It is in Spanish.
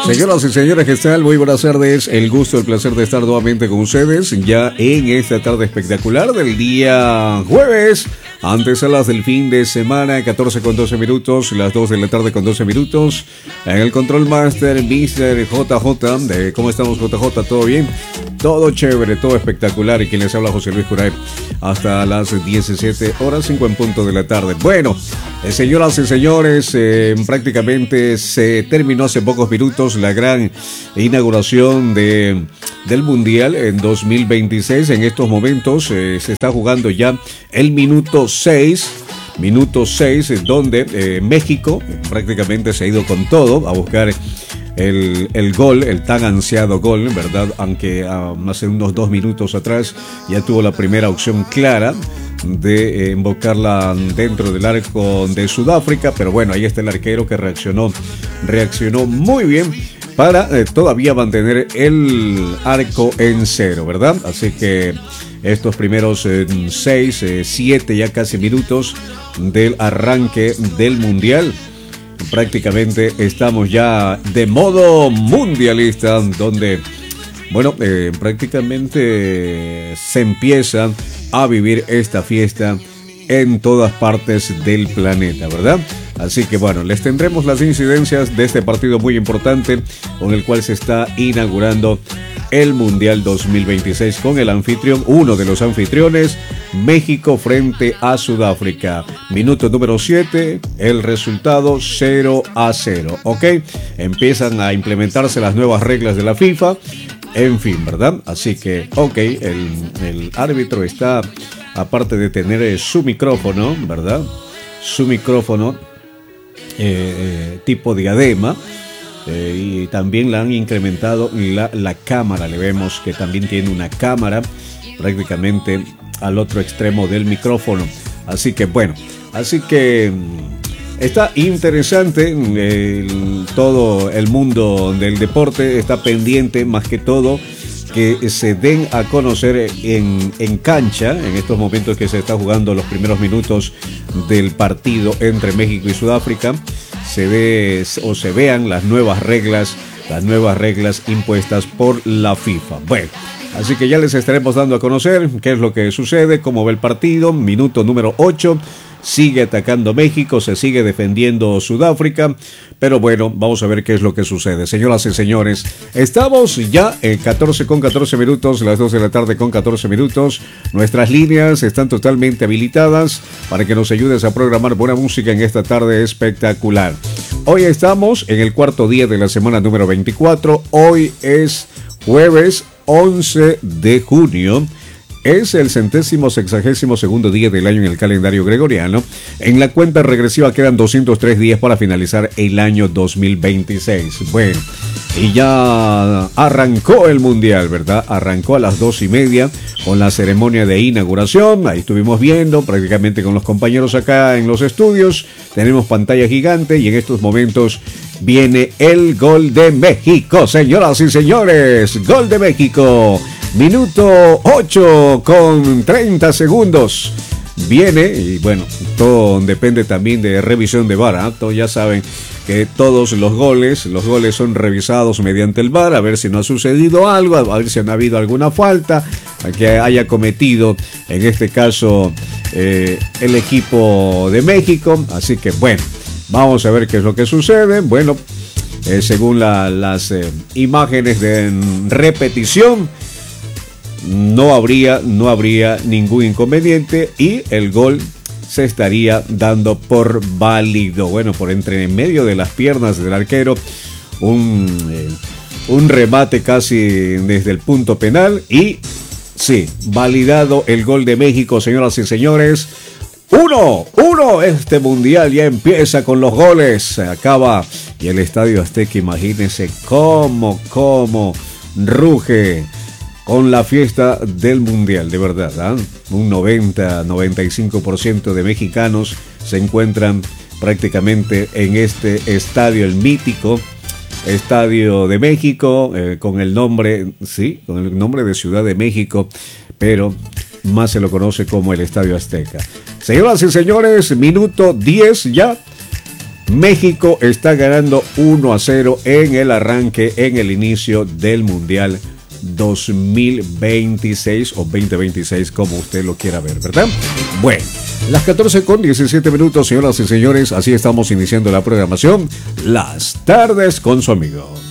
Señoras y señores, ¿qué tal? Muy buenas tardes. El gusto, el placer de estar nuevamente con ustedes ya en esta tarde espectacular del día jueves. Antesalas del fin de semana, 14 con 12 minutos, las 2 de la tarde con 12 minutos. En el control master, Mr. JJ. ¿Cómo estamos, JJ? ¿Todo bien? Todo chévere, todo espectacular. Y quien les habla, José Luis Curay, hasta las 17:05 en punto de la tarde. Bueno, señoras y señores, prácticamente se terminó hace pocos minutos la gran inauguración del Mundial en 2026. En estos momentos se está jugando ya el minuto 6, donde México prácticamente se ha ido con todo a buscar el gol, el tan ansiado gol, ¿verdad? Aunque hace unos 2 minutos atrás ya tuvo la primera opción clara de embocarla dentro del arco de Sudáfrica, pero bueno, ahí está el arquero que reaccionó muy bien para todavía mantener el arco en cero, ¿verdad? Así que estos primeros 6, 7 ya casi minutos del arranque del Mundial, prácticamente estamos ya de modo mundialista, donde, bueno, prácticamente se empieza a vivir esta fiesta en todas partes del planeta, ¿verdad? Así que bueno, les tendremos las incidencias de este partido muy importante con el cual se está inaugurando el Mundial 2026 con el anfitrión, uno de los anfitriones, México frente a Sudáfrica. Minuto número 7, el resultado 0-0, ¿ok? Empiezan a implementarse las nuevas reglas de la FIFA, en fin, ¿verdad? Así que, ok, el árbitro está, aparte de tener su micrófono, ¿verdad? Su micrófono tipo diadema, y también le han incrementado la cámara. Le vemos que también tiene una cámara prácticamente al otro extremo del micrófono. Así que bueno, está interesante. Todo el mundo del deporte está pendiente más que todo que se den a conocer en cancha en estos momentos que se está jugando los primeros minutos del partido entre México y Sudáfrica. Se vean las nuevas reglas impuestas por la FIFA. Bueno, así que ya les estaremos dando a conocer qué es lo que sucede, cómo va el partido. Minuto número 8. Sigue atacando México, se sigue defendiendo Sudáfrica, pero bueno, vamos a ver qué es lo que sucede. Señoras y señores, estamos ya en 14 con 14 minutos, las 2 de la tarde con 14 minutos. Nuestras líneas están totalmente habilitadas para que nos ayudes a programar buena música en esta tarde espectacular. Hoy estamos en el cuarto día de la semana número 24. Hoy es jueves 11 de junio. Es el 162º día del año en el calendario gregoriano. En la cuenta regresiva quedan 203 días para finalizar el año 2026. Bueno, y ya arrancó el Mundial, ¿verdad? Arrancó a las 2:30 con la ceremonia de inauguración. Ahí estuvimos viendo prácticamente con los compañeros acá en los estudios. Tenemos pantalla gigante y en estos momentos viene el gol de México. Señoras y señores, gol de México. Minuto 8 con 30 segundos. Viene, y bueno, todo depende también de revisión de VAR, ¿eh? Ya saben que todos los goles son revisados mediante el VAR, a ver si no ha sucedido algo, a ver si no ha habido alguna falta que haya cometido, en este caso, el equipo de México. Así que bueno, vamos a ver qué es lo que sucede. Bueno, según las imágenes de repetición, no habría ningún inconveniente y el gol se estaría dando por válido. Bueno, por entre medio de las piernas del arquero, un remate casi desde el punto penal y sí, validado el gol de México, señoras y señores. 1-1, este mundial ya empieza con los goles, se acaba y el Estadio Azteca, imagínense cómo ruge con la fiesta del Mundial, de verdad, ¿eh? Un 90-95% de mexicanos se encuentran prácticamente en este estadio, el mítico Estadio de México, con el nombre de Ciudad de México, pero más se lo conoce como el Estadio Azteca. Señoras y señores, minuto 10 ya México está ganando 1-0 en el arranque, en el inicio del Mundial 2026 o 2026, como usted lo quiera ver, ¿verdad? Bueno, las 14:17, señoras y señores, así estamos iniciando la programación Las Tardes con su amigo.